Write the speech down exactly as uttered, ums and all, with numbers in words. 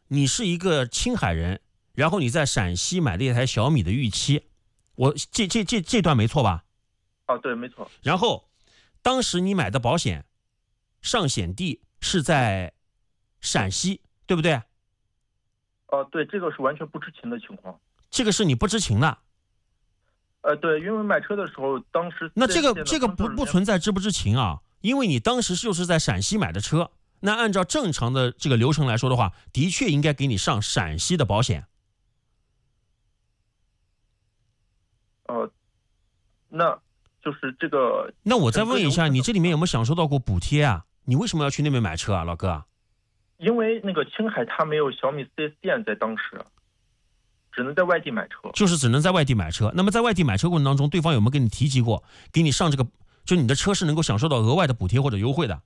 你是一个青海人，然后你在陕西买了一台小米的预期，我这这这这段没错吧？ 哦，对，没错。 然后，当时你买的保险上险地是在陕西，对不对？ 哦、呃，对，这个是完全不知情的情况。 这个是你不知情的。 呃，对，因为买车的时候，当时那这个这个不不存在知不知情啊，因为你当时就是在陕西买的车，那按照正常的这个流程来说的话，的确应该给你上陕西的保险。 呃，那就是这个。 那我再问一下，你这里面有没有享受到过补贴啊？你为什么要去那边买车啊，老哥？ 因为那个青海它没有小米 四 S 店，在当时只能在外地买车， 就是只能在外地买车。那么在外地买车过程当中，对方有没有跟你提及过，给你上这个，就你的车是能够享受到额外的补贴或者优惠的？